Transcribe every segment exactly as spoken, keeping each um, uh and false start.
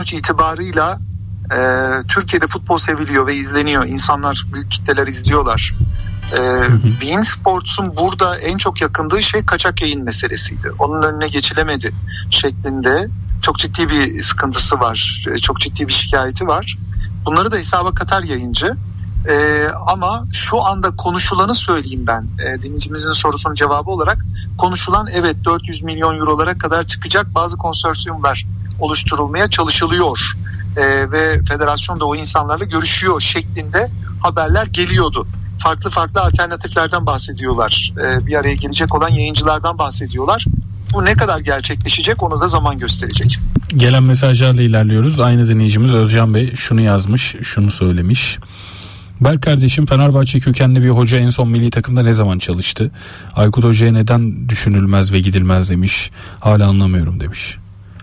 sonuç itibarıyla e, Türkiye'de futbol seviliyor ve izleniyor. İnsanlar, büyük kitleler izliyorlar. E, beIN Sports'un burada en çok yakındığı şey kaçak yayın meselesiydi. Onun önüne geçilemedi şeklinde çok ciddi bir sıkıntısı var. Çok ciddi bir şikayeti var. Bunları da hesaba katar yayıncı. Ee, ama şu anda konuşulanı söyleyeyim ben. Ee, dinleyicimizin sorusunun cevabı olarak konuşulan, evet, dört yüz milyon eurolara kadar çıkacak bazı konsorsiyumlar oluşturulmaya çalışılıyor. Ee, ve federasyon da o insanlarla görüşüyor şeklinde haberler geliyordu. Farklı farklı alternatiflerden bahsediyorlar. Ee, bir araya gelecek olan yayıncılardan bahsediyorlar. Bu ne kadar gerçekleşecek onu da zaman gösterecek. Gelen mesajlarla ilerliyoruz. Aynı dinleyicimiz Özcan Bey şunu yazmış, şunu söylemiş. Berk kardeşim, Fenerbahçe kökenli bir hoca en son milli takımda ne zaman çalıştı? Aykut Hoca'ya neden düşünülmez ve gidilmez demiş. Hala anlamıyorum demiş.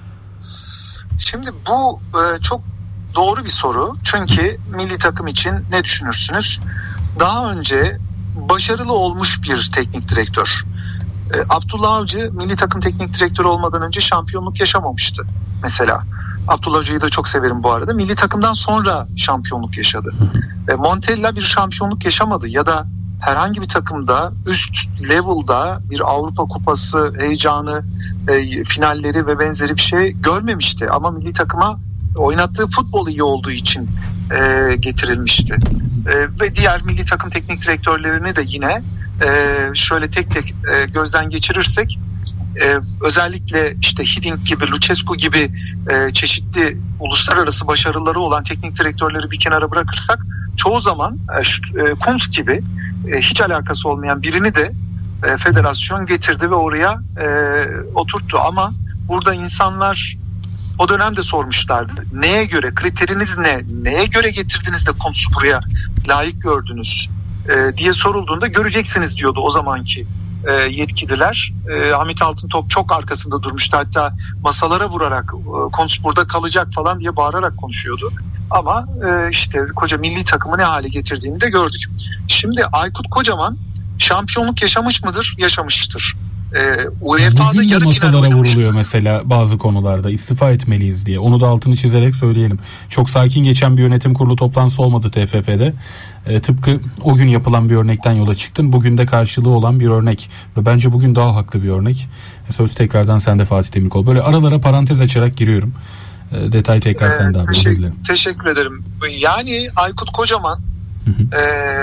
Şimdi bu e, çok doğru bir soru. Çünkü milli takım için ne düşünürsünüz? Daha önce başarılı olmuş bir teknik direktör. E, Abdullah Avcı milli takım teknik direktörü olmadan önce şampiyonluk yaşamamıştı mesela. Abdullah Hoca'yı da çok severim bu arada. Milli takımdan sonra şampiyonluk yaşadı. E, Montella bir şampiyonluk yaşamadı ya da herhangi bir takımda üst level'da bir Avrupa Kupası heyecanı, e, finalleri ve benzeri bir şey görmemişti. Ama milli takıma oynattığı futbol iyi olduğu için e, getirilmişti. E, ve diğer milli takım teknik direktörlerini de yine e, şöyle tek tek e, gözden geçirirsek, Ee, özellikle işte Hiddink gibi, Lucescu gibi e, çeşitli uluslararası başarıları olan teknik direktörleri bir kenara bırakırsak çoğu zaman e, e, Kuntz gibi e, hiç alakası olmayan birini de e, federasyon getirdi ve oraya e, oturttu. Ama burada insanlar o dönemde sormuşlardı. Neye göre, kriteriniz ne? Neye göre getirdiniz de Kuntz'u buraya layık gördünüz e, diye sorulduğunda göreceksiniz diyordu o zamanki yetkililer. Hamit Altıntop çok arkasında durmuştu. Hatta masalara vurarak Kuntz burada kalacak falan diye bağırarak konuşuyordu. Ama işte koca milli takımı ne hale getirdiğini de gördük. Şimdi Aykut Kocaman şampiyonluk yaşamış mıdır? Yaşamıştır. U E Fa'da bugün de yarı final masalara oynamış. vuruluyor mesela bazı konularda. İstifa etmeliyiz diye. Onu da altını çizerek söyleyelim. Çok sakin geçen bir yönetim kurulu toplantısı olmadı T F F'de. E, tıpkı o gün yapılan bir örnekten yola çıktın. Bugün de karşılığı olan bir örnek. Ve bence bugün daha haklı bir örnek. E, söz tekrardan sende Fatih Demirkol. Böyle aralara parantez açarak giriyorum. E, detay tekrar ee, sende abi. Teşekkür, teşekkür ederim. Yani Aykut Kocaman e,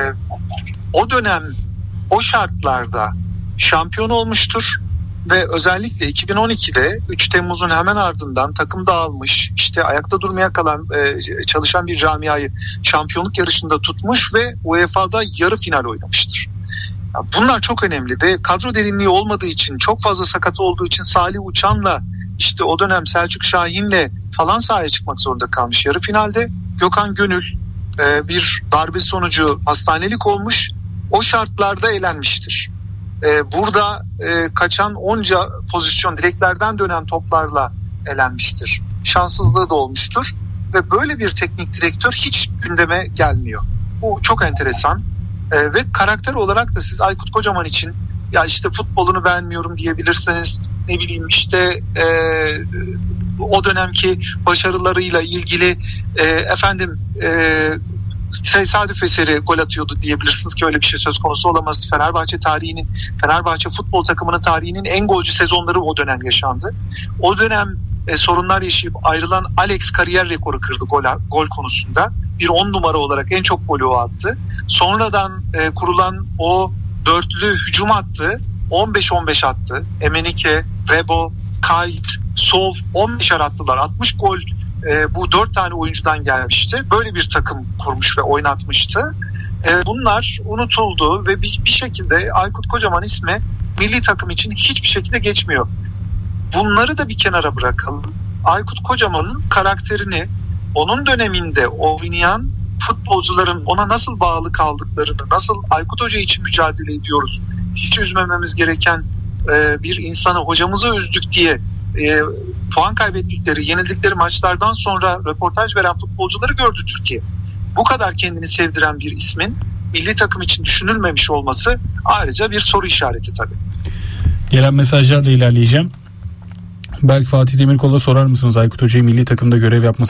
o dönem o şartlarda şampiyon olmuştur ve özellikle iki bin on ikide üç Temmuz'un hemen ardından takım dağılmış, işte ayakta durmaya kalan e, çalışan bir camiayı şampiyonluk yarışında tutmuş ve U E Fa'da yarı final oynamıştır. Yani bunlar çok önemli ve kadro derinliği olmadığı için, çok fazla sakatı olduğu için Salih Uçan'la, işte o dönem Selçuk Şahin'le falan sahaya çıkmak zorunda kalmış yarı finalde. Gökhan Gönül e, bir darbe sonucu hastanelik olmuş, o şartlarda elenmiştir. Burada e, kaçan onca pozisyon, direklerden dönen toplarla elenmiştir. Şanssızlığı da olmuştur ve böyle bir teknik direktör hiç gündeme gelmiyor. Bu çok enteresan e, ve karakter olarak da siz Aykut Kocaman için ya işte futbolunu beğenmiyorum diyebilirsiniz, ne bileyim işte e, o dönemki başarılarıyla ilgili e, efendim e, tesadüf eseri gol atıyordu diyebilirsiniz ki öyle bir şey söz konusu olamaz. Fenerbahçe tarihinin, Fenerbahçe futbol takımının tarihinin en golcü sezonları o dönem yaşandı. O dönem e, sorunlar yaşayıp ayrılan Alex kariyer rekoru kırdı gol, gol konusunda. Bir on numara olarak en çok golü o attı. Sonradan e, kurulan o dörtlü hücum hattı on beş on beş attı. Emenike, Rebo, Kayt, Sov on beşer attılar. altmış gol E, bu dört tane oyuncudan gelmişti. Böyle bir takım kurmuş ve oynatmıştı. E, bunlar unutuldu ve bir, bir şekilde Aykut Kocaman ismi milli takım için hiçbir şekilde geçmiyor. Bunları da bir kenara bırakalım. Aykut Kocaman'ın karakterini, onun döneminde oynayan futbolcuların ona nasıl bağlı kaldıklarını, nasıl Aykut Hoca için mücadele ediyoruz, hiç üzmememiz gereken e, bir insanı hocamızı üzdük diye e, puan kaybettikleri, yenildikleri maçlardan sonra röportaj veren futbolcuları gördü Türkiye. Bu kadar kendini sevdiren bir ismin milli takım için düşünülmemiş olması ayrıca bir soru işareti tabii. Gelen mesajlarla ilerleyeceğim. Belki Fatih Demirkol'a sorar mısınız Aykut Hoca'yı milli takımda görev yapması